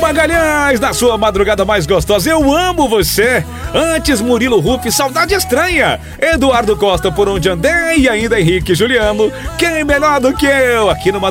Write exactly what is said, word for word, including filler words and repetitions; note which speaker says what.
Speaker 1: Magalhães, na sua madrugada mais gostosa, eu amo você. Antes, Murilo Ruff, saudade estranha. Eduardo Costa, por onde andei, e ainda Henrique Juliano. Quem melhor do que eu? Aqui no Madrugada